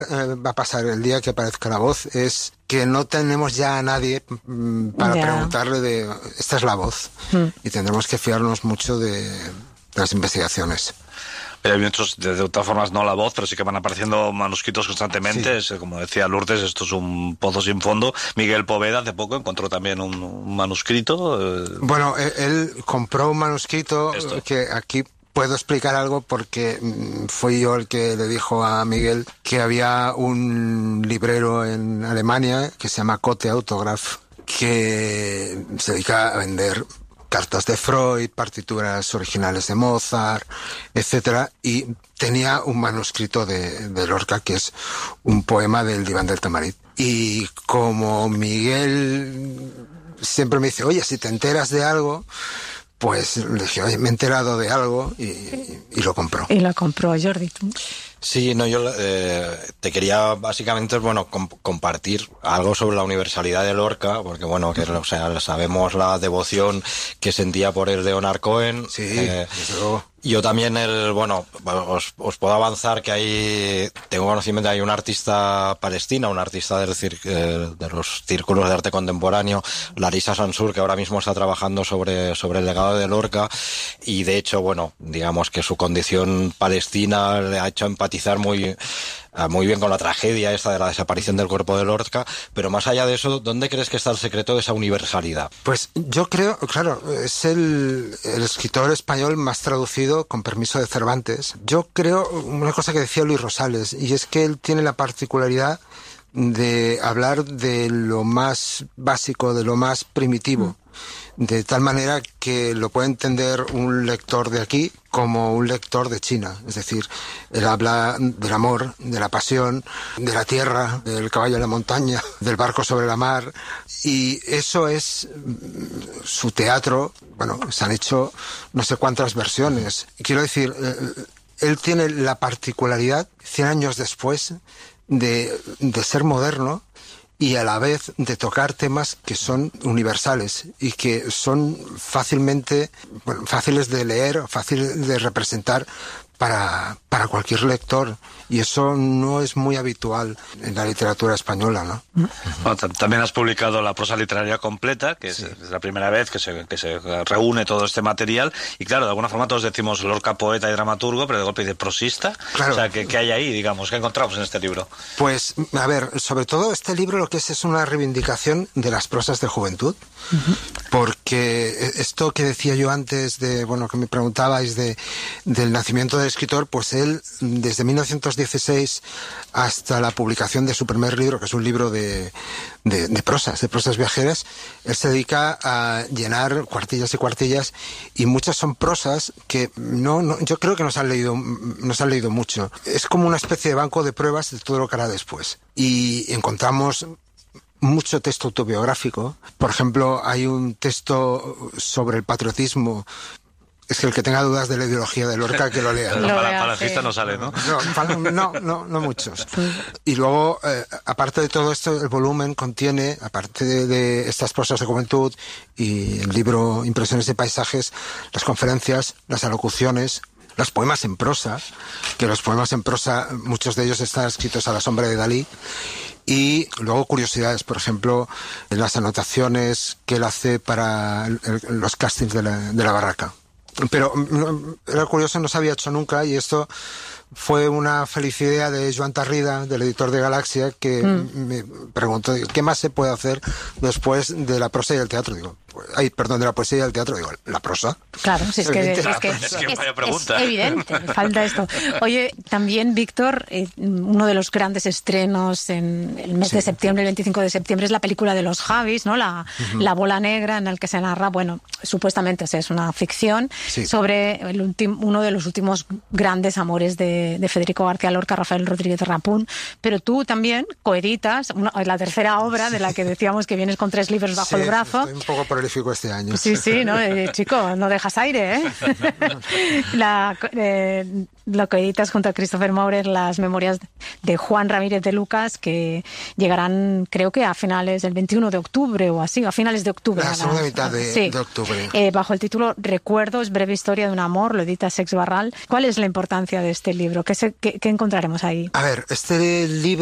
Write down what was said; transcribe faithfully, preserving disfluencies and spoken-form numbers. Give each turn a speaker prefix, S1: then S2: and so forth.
S1: eh, va a pasar el día que aparezca la voz es que no tenemos ya a nadie mm, para yeah. preguntarle de esta es la voz mm. y tendremos que fiarnos mucho de, de las investigaciones.
S2: Pero hay muchos, de, de otras formas no la voz, pero sí que van apareciendo manuscritos constantemente. Sí. Es, como decía Lourdes, esto es un pozo sin fondo. Miguel Poveda hace poco encontró también un, un manuscrito. Eh...
S1: Bueno, él, él compró un manuscrito esto. Que aquí puedo explicar algo porque fui yo el que le dijo a Miguel que había un librero en Alemania que se llama Cote Autograph que se dedica a vender cartas de Freud, partituras originales de Mozart, etcétera, y tenía un manuscrito de, de Lorca, que es un poema del Diván del Tamarit. Y como Miguel siempre me dice, oye, si te enteras de algo, pues le dije, oye, me he enterado de algo, y, y lo compró.
S3: Y lo compró, Jordi, ¿tú?
S4: Sí, no, yo eh, te quería básicamente, bueno, comp- compartir algo sobre la universalidad de Lorca, porque bueno, que o sea, sabemos la devoción que sentía por el Leonard Cohen.
S1: Sí, eh, desde luego.
S4: Yo también, el bueno, os, os puedo avanzar que hay, tengo conocimiento, hay una artista palestina, una artista del cir, eh, de los círculos de arte contemporáneo, Larissa Sansur, que ahora mismo está trabajando sobre, sobre el legado de Lorca, y de hecho, bueno, digamos que su condición palestina le ha hecho empatizar muy, muy bien con la tragedia esta de la desaparición del cuerpo de Lorca, pero más allá de eso, ¿dónde crees que está el secreto de esa universalidad?
S1: Pues yo creo, claro, es el, el escritor español más traducido con permiso de Cervantes. Yo creo una cosa que decía Luis Rosales, y es que él tiene la particularidad de hablar de lo más básico, de lo más primitivo, de tal manera que lo puede entender un lector de aquí como un lector de China. Es decir, él habla del amor, de la pasión, de la tierra, del caballo en la montaña, del barco sobre la mar, y eso es su teatro. Bueno, se han hecho no sé cuántas versiones. Quiero decir, él tiene la particularidad, cien años después, de, de ser moderno y a la vez de tocar temas que son universales y que son fácilmente, bueno, fáciles de leer, fáciles de representar para, para cualquier lector. Y eso no es muy habitual en la literatura española, ¿no?
S2: Bueno, t- también has publicado la prosa literaria completa, que sí. es, es la primera vez que se, que se reúne todo este material. Y claro, de alguna forma todos decimos Lorca poeta y dramaturgo, pero de golpe dice prosista.
S1: Claro.
S2: O sea, ¿qué, qué hay ahí, digamos? ¿Qué encontramos en este libro?
S1: Pues, a ver, sobre todo este libro lo que es es una reivindicación de las prosas de juventud. Uh-huh. Porque esto que decía yo antes de, bueno, que me preguntabais de, del nacimiento del escritor, pues él, desde mil novecientos dieciséis hasta la publicación de su primer libro, que es un libro de, de, de prosas, de prosas viajeras, él se dedica a llenar cuartillas y cuartillas, y muchas son prosas que no, no yo creo que nos han leído, nos han leído mucho. Es como una especie de banco de pruebas de todo lo que hará después. Y encontramos mucho texto autobiográfico. Por ejemplo, hay un texto sobre el patriotismo. Es que el que tenga dudas de la ideología de Lorca, que lo lea.
S2: ¿no? Para, para la fiesta no sale, ¿no?
S1: No, no, no, no muchos. Y luego, eh, aparte de todo esto, el volumen contiene, aparte de, de estas prosas de juventud y el libro Impresiones de paisajes, las conferencias, las alocuciones, los poemas en prosa, que los poemas en prosa, muchos de ellos están escritos a la sombra de Dalí. Y luego curiosidades, por ejemplo, las anotaciones que él hace para el, el, los castings de la, de la barraca. Pero no, era curioso, no se había hecho nunca, y esto fue una feliz idea de Joan Tarrida, del editor de Galaxia, que mm. me preguntó, ¿qué más se puede hacer después de la prosa y el teatro? Digo, ay, perdón, de la poesía y el teatro, digo, ¿la prosa?
S3: Claro, si es que, es, que,
S2: es, que es, es
S3: evidente, falta esto. Oye, también, Víctor, eh, uno de los grandes estrenos en el mes sí. de septiembre, el veinticinco de septiembre, es la película de los Javis, ¿no? La, uh-huh. la bola negra, en el que se narra, bueno, supuestamente es una ficción sí. sobre el ultim, uno de los últimos grandes amores de, de Federico García Lorca, Rafael Rodríguez Rapún, pero tú también coeditas una, la tercera obra de la que decíamos que vienes con tres libros bajo
S1: sí,
S3: el brazo.
S1: Estoy un poco prolífico este año.
S3: Sí, sí, ¿no? Eh, chico, no dejas aire, ¿eh? la, eh, lo que editas junto a Christopher Maurer, las memorias de Juan Ramírez de Lucas, que llegarán, creo que a finales del veintiuno de octubre o así, a finales de octubre.
S1: La segunda mitad de, sí. de octubre.
S3: Eh, bajo el título Recuerdos, breve historia de un amor, lo edita Sex Barral. ¿Cuál es la importancia de este libro? ¿Qué, se, qué, qué encontraremos ahí?
S1: A ver, este libro